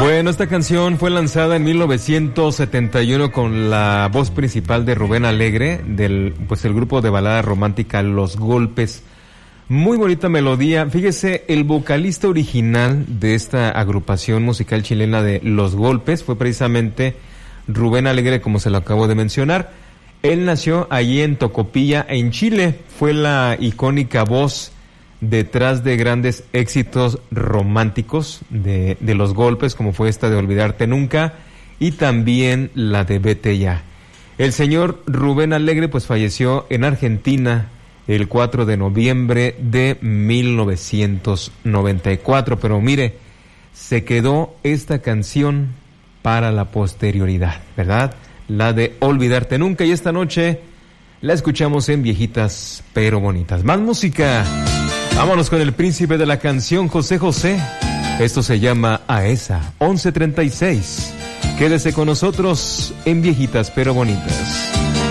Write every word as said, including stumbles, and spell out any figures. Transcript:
Bueno, esta canción fue lanzada en mil novecientos setenta y uno con la voz principal de Rubén Alegre, del pues el grupo de balada romántica Los Golpes. Muy bonita melodía. Fíjese, el vocalista original de esta agrupación musical chilena de Los Golpes fue precisamente Rubén Alegre, como se lo acabo de mencionar. Él nació allí en Tocopilla, en Chile. Fue la icónica voz detrás de grandes éxitos románticos de, de Los Golpes, como fue esta de Olvidarte Nunca, y también la de Vete Ya. El señor Rubén Alegre pues falleció en Argentina el cuatro de noviembre de mil novecientos noventa y cuatro, pero mire, se quedó esta canción para la posterioridad, ¿verdad? La de Olvidarte Nunca, y esta noche la escuchamos en Viejitas pero Bonitas. Más música. Vámonos con el príncipe de la canción, José José. Esto se llama A Esa, once treinta y seis. Quédese con nosotros en Viejitas pero Bonitas.